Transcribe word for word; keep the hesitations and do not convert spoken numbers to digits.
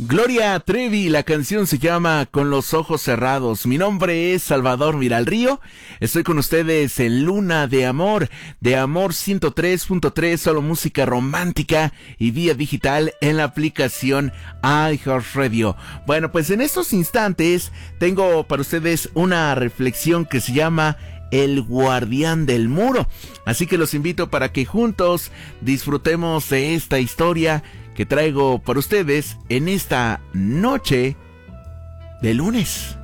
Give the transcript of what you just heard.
Gloria Trevi, la canción se llama Con los ojos cerrados. Mi nombre es Salvador Miralrío. Estoy con ustedes en Luna de Amor, de Amor ciento tres punto tres, solo música romántica y vía digital en la aplicación iHeartRadio. Bueno, pues en estos instantes tengo para ustedes una reflexión que se llama El Guardián del Muro. Así que los invito para que juntos disfrutemos de esta historia que traigo para ustedes en esta noche de lunes.